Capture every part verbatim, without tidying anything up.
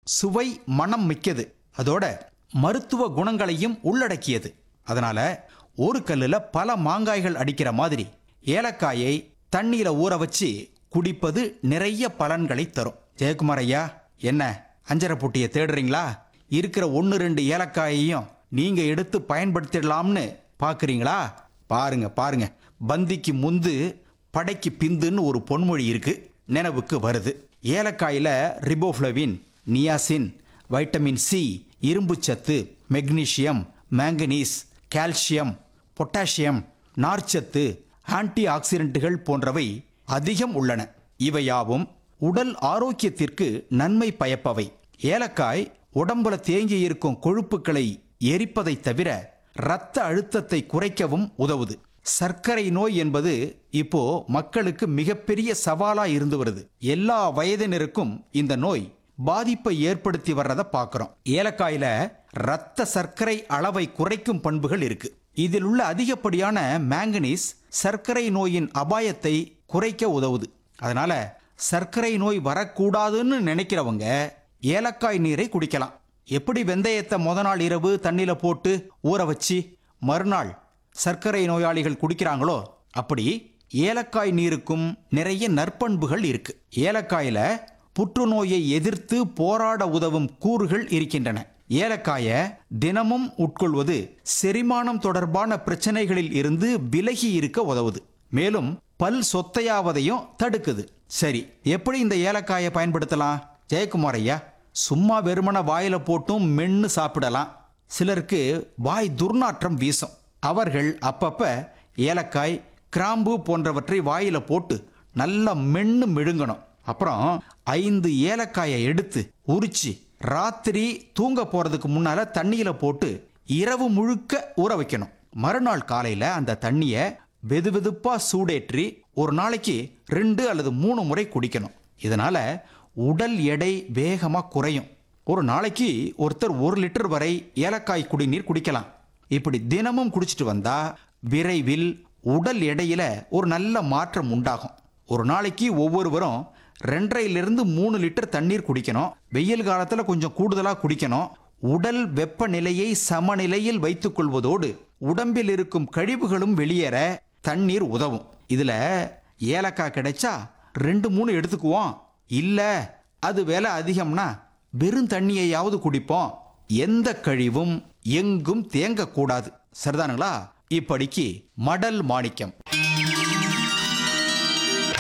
சுவை மனம் மிக்கது, அதோட மருத்துவ குணங்களையும் உள்ளடக்கியது. அதனால ஒரு கல்லுல பல மாங்காய்கள் அடிக்கிற மாதிரி ஏலக்காயை தண்ணீர ஊற வச்சு குடிப்பது நிறைய பலன்களை தரும். ஜெயக்குமார் ஐயா, என்ன அஞ்சரை புட்டியை தேடுறீங்களா? இருக்கிற ஒன்று ரெண்டு ஏலக்காயையும் நீங்க எடுத்து பயன்படுத்திடலாம்னு பாக்குறீங்களா? பாருங்க பாருங்க, பந்திக்கு முந்து படைக்கு பிந்துன்னு ஒரு பொன்மொழி இருக்கு, நினைவுக்கு வருது. ஏலக்காயில ரிபோஃப்ளவின், நியாசின், வைட்டமின் சி, இரும்புச்சத்து, மெக்னீசியம், மேங்கனீஸ், கால்சியம், பொட்டாசியம், நார்ச்சத்து, ஆன்டி ஆக்சிடென்ட்டுகள் போன்றவை அதிகம் உள்ளன. இவையாவும் உடல் ஆரோக்கியத்திற்கு நன்மை பயப்பவை. ஏலக்காய் உடம்புல தேங்கி இருக்கும் கொழுப்புகளை எரிப்பதை தவிர இரத்த அழுத்தத்தை குறைக்கவும் உதவுது. சர்க்கரை நோய் என்பது இப்போ மக்களுக்கு மிகப்பெரிய சவாலா இருந்து வருது. எல்லா வயதினருக்கும் இந்த நோய் பாதிப்பை ஏற்படுத்தி வர்றதை பார்க்கிறோம். ஏலக்காயில இரத்த சர்க்கரை அளவை குறைக்கும் பண்புகள் இருக்கு. இதில் உள்ள அதிகப்படியான மேங்கனீஸ் சர்க்கரை நோயின் அபாயத்தை குறைக்க உதவுது. அதனால சர்க்கரை நோய் வரக்கூடாதுன்னு நினைக்கிறவங்க ஏலக்காய் நீரை குடிக்கலாம். எப்படி வெந்தயத்தை முத நாள் இரவு தண்ணியில போட்டு ஊற வச்சு மறுநாள் சர்க்கரை நோயாளிகள் குடிக்கிறாங்களோ, அப்படி ஏலக்காய் நீருக்கும் நிறைய நற்பண்புகள் இருக்கு. ஏலக்காயில புற்றுநோயை எதிர்த்து போராட உதவும் கூறுகள் இருக்கின்றன. ஏலக்காயை தினமும் உட்கொள்வது செரிமானம் தொடர்பான பிரச்சனைகளில் இருந்து விலகி இருக்க உதவுது. மேலும் பல் சொத்தையாவதையும் தடுக்குது. சரி, எப்படி இந்த ஏலக்காயை பயன்படுத்தலாம்? ஜெயக்குமார் ஐயா, சும்மா வெறுமன வாயில போட்டும் மென்னு சாப்பிடலாம். சிலருக்கு வாய் துர்நாற்றம் வீசும். அவர்கள் அப்பப்ப ஏலக்காய், கிராம்பு போன்றவற்றை வாயில போட்டு நல்லா மென்னு மிழுங்கணும். அப்புறம் ஐந்து ஏலக்காயை எடுத்து உரிச்சு ராத்திரி தூங்க போறதுக்கு முன்னால தண்ணியில போட்டு இரவு முழுக்க ஊற வைக்கணும். மறுநாள் காலையில அந்த தண்ணிய வெது வெதுப்பா சூடேற்றி ஒரு நாளைக்கு ரெண்டு அல்லது மூணு முறை குடிக்கணும். இதனால உடல் எடை வேகமா குறையும். ஒரு நாளைக்கு ஒருத்தர் ஒரு லிட்டர் வரை ஏலக்காய் குடிநீர் குடிக்கலாம். இப்படி தினமும் குடிச்சிட்டு வந்தா விரைவில் உடல் எடையில ஒரு நல்ல மாற்றம் உண்டாகும். ஒரு நாளைக்கு ஒவ்வொருவரும் ரெண்டரையிலிருந்து மூணு லிட்டர் தண்ணீர் குடிக்கணும். வெயில் காலத்துல கொஞ்சம் கூடுதலா குடிக்கணும். உடல் வெப்பநிலையை சமநிலையில் வைத்துக் கொள்வதோடு உடம்பில் இருக்கும் கழிவுகளும் வெளியேற தண்ணீர் உதவும். இதுல ஏலக்காய் கிடைச்சா ரெண்டு மூணு எடுத்துக்குவோம். இல்ல அது விலை அதிகம்னா வெறும் தண்ணியையாவது குடிப்போம். எந்த கழிவும் எங்கும் தேங்கக்கூடாது. சரிதானுங்களா? இப்படிக்கு மடல் மாணிக்கம்.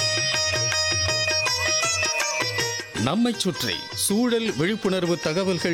நம்மைச் சுற்றி சூழல் விழிப்புணர்வு தகவல்கள்